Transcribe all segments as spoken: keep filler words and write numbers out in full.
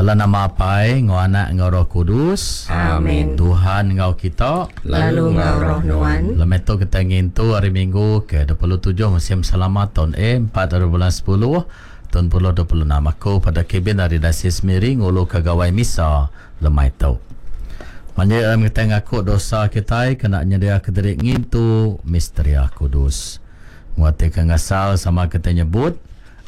Dalam nama Pai, ngau anak ngau Roh Kudus. Amin. Tuhan ngau kita, lalu ngau Roh Nuan. Lemeto kita ngintu hari Minggu ke dua puluh tujuh musim selamat tahun E empat dari bulan sepuluh tahun dua puluh enam. Aku pada kebin dari Dasi Semiri ngulu kagawai misa lemai tau. Manja kita ngaku dosa kita kena nyedia kederik ngintu misteri Kudus. Muatika ngasal sama kita nyebut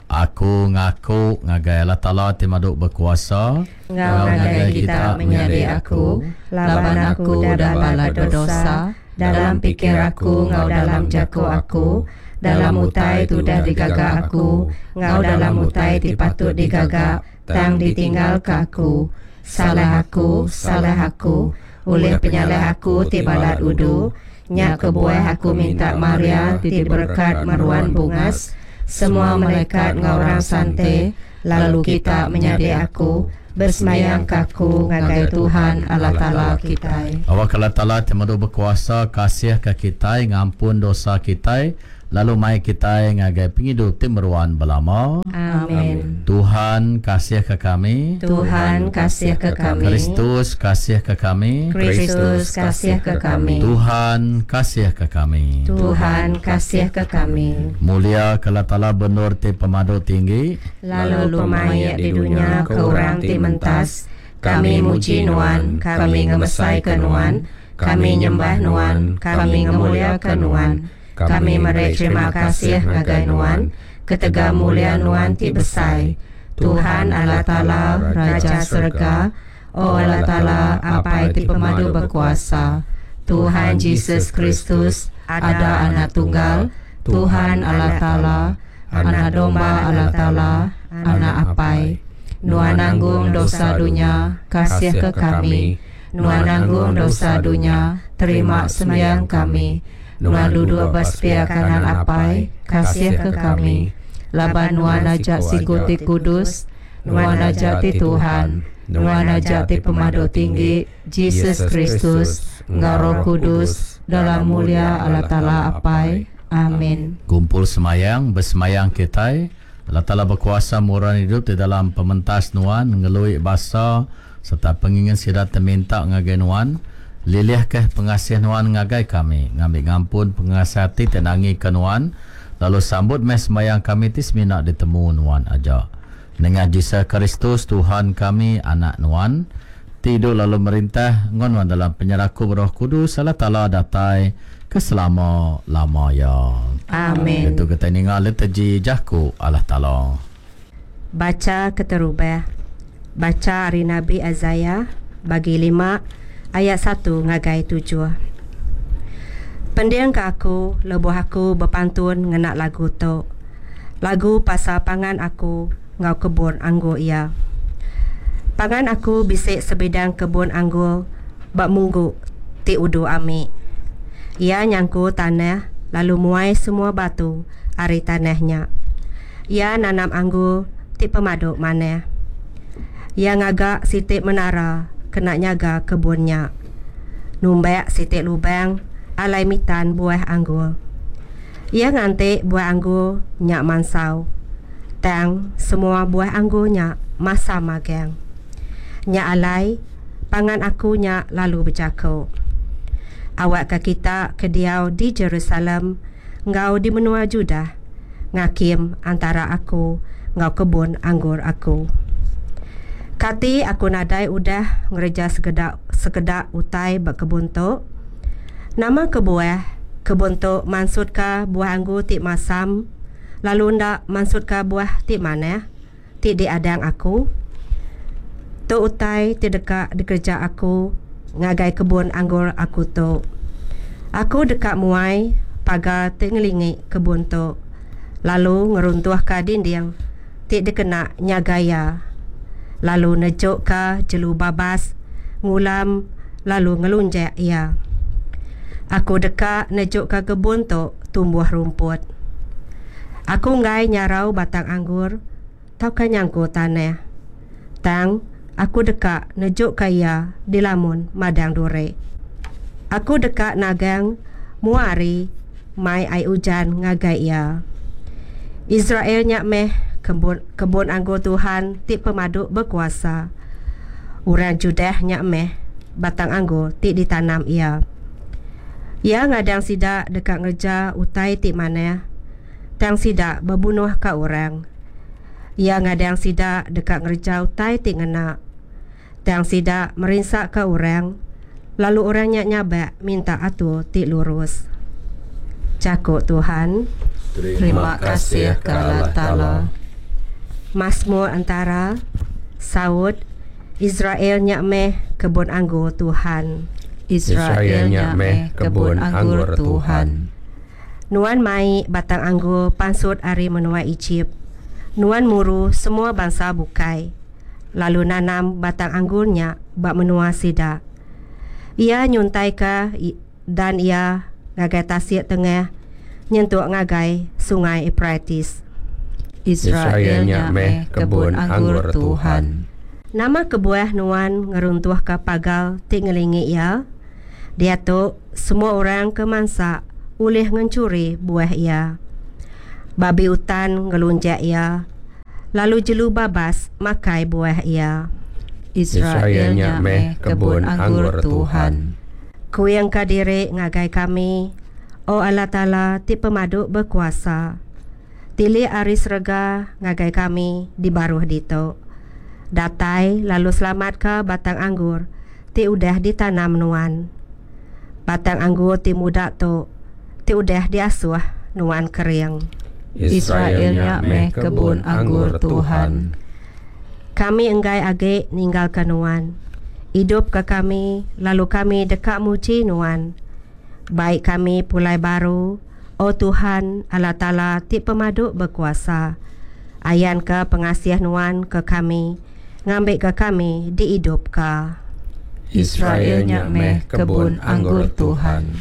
aku ngaku ngagai Allah Ta'ala timaduk berkuasa. Ngau ngagai kita menyadi aku, laban aku dah bala dosa, dalam pikir aku, ngau dalam jaku aku, dalam utai tu dah digagak aku, ngau dalam utai dipatut digagak, tang ditinggal ke aku. Salah aku, salah aku, oleh penyalih aku tibalat udu, nyak kebuah aku minta Maria ti berkat maruan bungas, semua malaikat ngorang sante, lalu kita menyadi aku, bersemayang kaku ngagai Tuhan Allah Ta'ala kita. Awak Allah Ta'ala temadu berkuasa kasih ke kita, ngampun dosa kita, lalu mai kita ngagai penghidup timeruan belama. Amin. Tuhan kasih ke kami. Tuhan kasih ke kami. Kristus kasih ke kami. Kristus kasih ke kami. Tuhan kasih ke kami. Tuhan kasih ke kami. Mulia ke Allah Ta'ala benur ti pemadu tinggi, lalu lumayak di dunia ke orang ti mentas. Kami muji Nuan, kami ngemesai ke Nuan, kami nyembah Nuan, kami ngemuliakan Nuan. Kami merek terima kasih ngagai Nuan, ketega mulia Nuan ti besai. Tuhan Allah Ta'ala Raja Surga, oh Allah Ta'ala apa ti pemadu berkuasa. Tuhan Yesus Kristus ada anak tunggal, Tuhan Allah Ta'ala, anak domba Allah Ta'ala, anak apai. Nuan nanggung dosa dunia, kasih ke kami. Nuan nanggung dosa dunia, terima sembahyang kami. Nuan duduk bersetia kanan apai, kasih ke kami. Laban Nuan ajak si kuti kudus, Nuan ajak ti Tuhan, Nuan ajak ti pemadu tinggi, Yesus Kristus, ngau Roh Kudus, dalam mulia Allah Ta'ala apai. Amin. Kumpul semayang, bersemayang kita, Allah Ta'ala berkuasa murah hidup di dalam pementas Nuan, ngelui basa, serta pengingin sidat terminta ngagai Nuan. Lilih ke pengasih Nuan ngagai kami, ngambil ngampun pengasihati tenangi ke Nuan, lalu sambut mes semayang kami tis minak ditemu Nuan aja. Dengan Yesus Kristus Tuhan kami anak Nuan, tidur lalu merintah ngon dalam penyeraku Roh Kudus Allah Ta'ala datai keselama lama ya. Amin. Itu kita ningal letaji jaku Allah Ta'ala. Baca keterubah. Baca hari Nabi Azaya bagi lima ayat satu ngagai tujuh. Pendiang ke aku, lebuh aku berpantun ngenak lagu tu. Lagu pasal pangan aku, ngau kebun anggur ia. Pangan aku bisik sebidang kebun anggur, bak munggu, ti udu amik. Ia nyangku tanah, lalu muai semua batu, ari tanahnya. Ia nanam anggur, ti pemaduk mana. Ia ngagak sitik menara, kena nyaga kebunnya. Numbek sitik lubang, alai mitan buah anggur. Ia ngantik buah anggur nyak mansau. Tang semua buah anggurnya masa magang. Nyak alai, pangan aku nyak lalu bercakap. Awak ke kita kediau di Jerusalem, ngau di menua Judah, ngakim antara aku, ngau kebun anggur aku. Kati aku nadai udah ngereja sekedak sekedak utai berkebun tu. Nama kebuah kebun tu maksud ka buah anggur tik masam, lalu ndak maksud ka buah tik mana? Tik di adang aku. Tu utai tik dekat dikerja aku ngagai kebun anggur aku tu. Aku dekat muai pagar tik ngelingi kebun tu. Lalu ngeruntuh ka dinding tik dikena nyagaya. Lalu nejuk ka jelu babas, ngulam, lalu ngelunjak ia. Aku dekat nejuk ka kebun tu tumbuh rumput. Aku ngai nyarau batang anggur, tau ka nyangku tanah. Tang, aku dekat nejuk ka ia di lamun madang dure. Aku dekat nagang, muari, mai ai ujan ngagai ia. Israel nyak meh kebun, kebun anggur Tuhan ti pemaduk berkuasa. Urang judah nyak meh batang anggur ti ditanam ia. Ia ngadang sidak dekat ngerja utai ti mana. Tang sidak berbunuh ka orang. Ia ngadang sidak dekat ngerja utai ti ngena. Tang sidak merinsak ka orang. Lalu orang nyak nyabak minta atu ti lurus. Cakuk Tuhan. Terima kasih ke Allah Ta'ala. Mazmur antara Saud Israel nyak meh kebun anggur Tuhan. Israel nyak meh kebun anggur Tuhan. Nuan mai batang anggur pansut ari menua Egypt. Nuan muru semua bangsa bukai. Lalu nanam batang anggurnya bak menua sidak. Ia nyuntai ka dan ia ngagai tasik tengah nyentuk ngagai sungai Euphrates. Israel nyak meh kebun anggur Tuhan. Nama kebuah nuan ngeruntuh ke pagal ti ngelingi ia. Dia tu semua orang kemansa ulih ngencuri buah ia. Babi hutan ngelunjak ia. Lalu jelu babas makai buah ia. Israel nyak meh kebun anggur Tuhan. Kuyang kadiri ngagai kami, O Allah Ta'ala ti pemaduk berkuasa. Tili aris rega ngagai kami di baruh dito. Datai lalu selamat ke batang anggur ti udah ditanam nuan. Batang anggur ti muda tu ti udah diasuh nuan kering. Israel nyak meh kebun anggur Tuhan. Kami enggai age ninggal ke nuan. Hidup ke kami, lalu kami dekat muji nuan. Baik kami pulai baru, O Tuhan Allah Ta'ala ti pemaduk berkuasa. Ayan ke pengasih nuan ke kami, ngambil ke kami dihidup ke. Israel nyak meh kebun anggur Tuhan.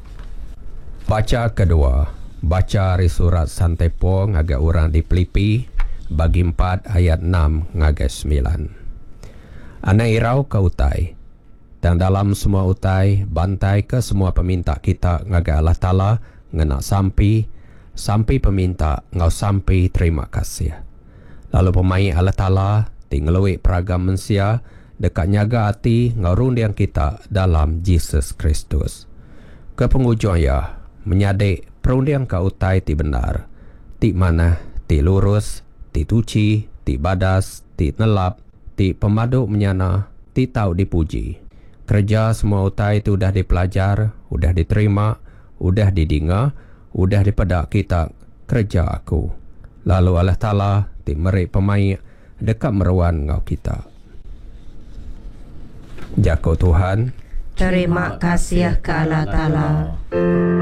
Baca kedua. Baca dari surat Santepo ngagai orang di Filipi bagi empat ayat enam ngagai sembilan. Ana irau ke utai. Dan dalam semua utai bantai ke semua peminta kita ngagai Allah Ta'ala ngena sampai sampai peminta ngau sampai terima kasih. Lalu pemai Allah Ta'ala tinggalui peragam manusia dekat nyaga hati ngau rundiang kita dalam Yesus Kristus. Ke penghujung ya menyadik perundiang ka utai ti benar, ti mana, ti lurus, ti tuci, ti badas, ti nelap, ti pemaduk menyana, ti tahu dipuji. Kerja semua utai itu udah dipelajar, udah diterima, udah didinga, udah dipedak kita kerja aku. Lalu Allah Ta'ala ti meri pemai dekat meruan ngau kita. Jako Tuhan. Terima kasih ke Allah Ta'ala.